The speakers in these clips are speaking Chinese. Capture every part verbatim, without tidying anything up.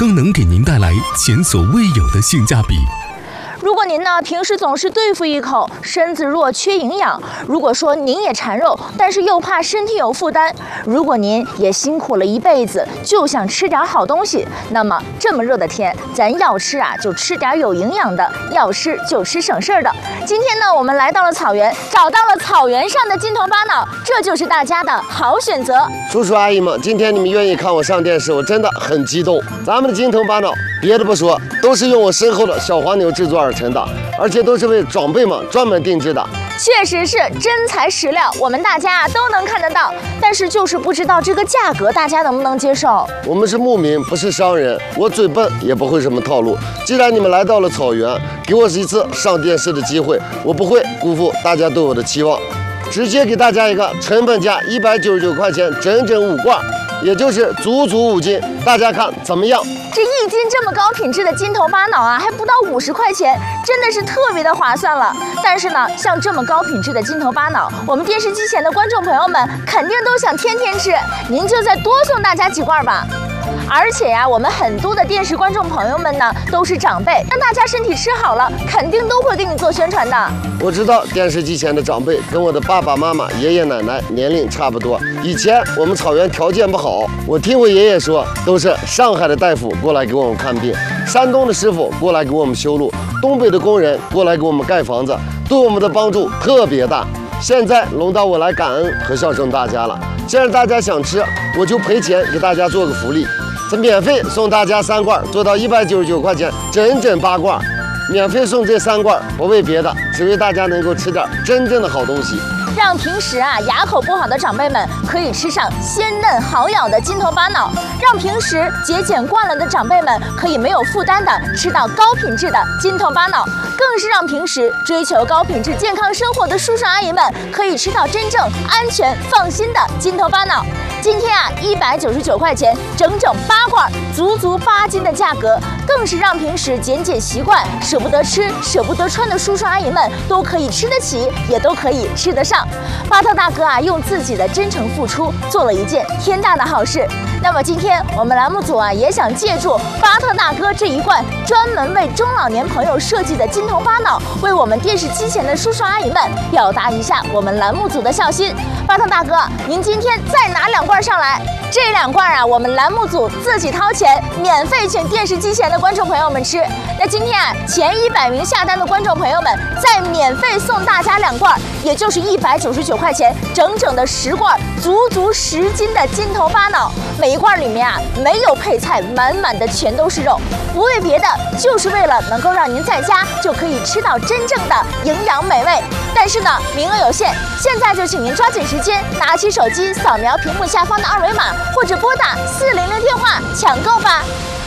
更能给您带来前所未有的性价比。 如果您呢平时总是对付一口，身子弱缺营养；如果说您也馋肉，但是又怕身体有负担；如果您也辛苦了一辈子，就想吃点好东西，那么这么热的天，咱要吃啊就吃点有营养的，要吃就吃省事儿的。今天呢，我们来到了草原，找到了草原上的金头巴脑，这就是大家的好选择。 叔叔阿姨们，今天你们愿意看我上电视，我真的很激动。咱们的金头巴脑，别的不说，都是用我身后的小黄牛制作而成的，而且都是为长辈们专门定制的。 确实是真材实料，我们大家都能看得到，但是就是不知道这个价格大家能不能接受。 我们是牧民，不是商人，我嘴笨也不会什么套路。既然你们来到了草原，给我一次上电视的机会，我不会辜负大家对我的期望，直接给大家一个成本价一百九十九块钱，整整五罐，也就是足足五斤，大家看怎么样？ 这一斤这么高品质的金头巴脑啊，还不到五十块钱，真的是特别的划算了。但是呢，像这么高品质的金头巴脑，我们电视机前的观众朋友们肯定都想天天吃，您就再多送大家几罐吧。而且呀、啊，我们很多的电视观众朋友们呢都是长辈，让大家身体吃好了，肯定都会给你做宣传的。 我知道电视机前的长辈跟我的爸爸妈妈、爷爷奶奶年龄差不多。以前我们草原条件不好，我听我爷爷说，都是上海的大夫过来给我们看病，山东的师傅过来给我们修路，东北的工人过来给我们盖房子，对我们的帮助特别大。现在轮到我来感恩和孝顺大家了。既然大家想吃，我就赔钱给大家做个福利。这免费送大家三罐，做到一百九十九块钱，整整八罐，免费送这三罐，不为别的，只为大家能够吃点真正的好东西， 让平时啊牙口不好的长辈们可以吃上鲜嫩好咬的金头巴脑，让平时节俭惯了的长辈们可以没有负担的吃到高品质的金头巴脑，更是让平时追求高品质健康生活的叔叔阿姨们可以吃到真正安全放心的金头巴脑。今天啊，一百九十九块钱，整整八罐，足足八斤的价格，更是让平时减减习惯、舍不得吃、舍不得穿的叔叔阿姨们都可以吃得起，也都可以吃得上。巴特大哥啊，用自己的真诚付出，做了一件天大的好事。那么今天我们栏目组啊，也想借助巴特大哥这一罐专门为中老年朋友设计的金头巴脑，为我们电视机前的叔叔阿姨们表达一下我们栏目组的孝心。巴特大哥，您今天再拿两罐上来，这两罐啊，我们栏目组自己掏钱，免费请电视机前的观众朋友们吃。那今天啊，前一百名下单的观众朋友们再免费送大家两罐，也就是一百九十九块钱，整整的十罐，足足十斤的金头巴脑。每一罐里面啊，没有配菜，满满的全都是肉，不为别的，就是为了能够让您在家就可以吃到真正的营养美味。但是呢，名额有限，现在就请您抓紧时间，拿起手机扫描屏幕下方的二维码，或者拨打四零零电话抢购吧。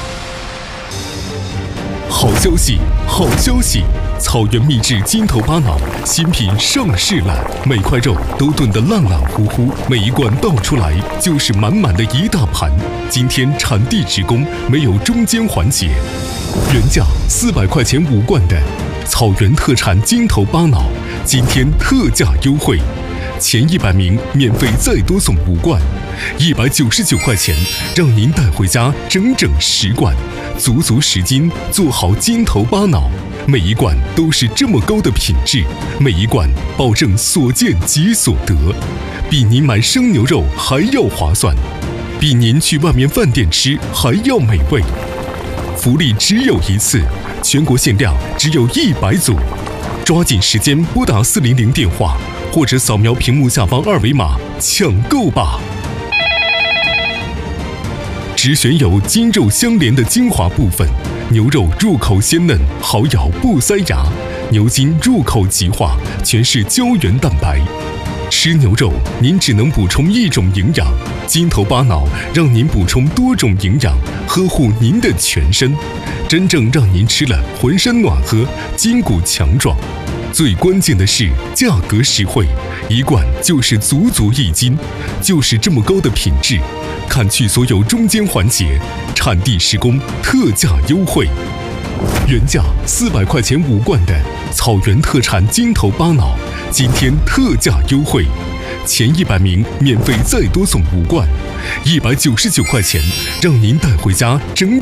好消息，好消息！草原秘制金头巴脑新品上市了，每块肉都炖得烂烂乎乎，每一罐倒出来就是满满的一大盘。今天产地直供，没有中间环节，原价四百块钱五罐的草原特产金头巴脑，今天特价优惠，前一百名免费再多送五罐，一百九十九块钱，让您带回家整整十罐，足足十斤，做好金头巴脑。每一罐都是这么高的品质，每一罐保证所见即所得，比您买生牛肉还要划算，比您去外面饭店吃还要美味。福利只有一次，全国限量只有一百组，抓紧时间拨打四零零电话，或者扫描屏幕下方二维码抢购吧。只选有筋肉相连的精华部分，牛肉入口鲜嫩，好咬不塞牙；牛筋入口即化，全是胶原蛋白。吃牛肉，您只能补充一种营养，金头巴脑让您补充多种营养，呵护您的全身，真正让您吃了浑身暖和，筋骨强壮。最关键的是价格实惠，一罐就是足足一斤，就是这么高的品质，砍去所有中间环节，产地施工，特价优惠。原价四百块钱五罐的草原特产金头巴脑，今天特价优惠，前一百名免费再多送五罐，一百九十九块钱，让您带回家整整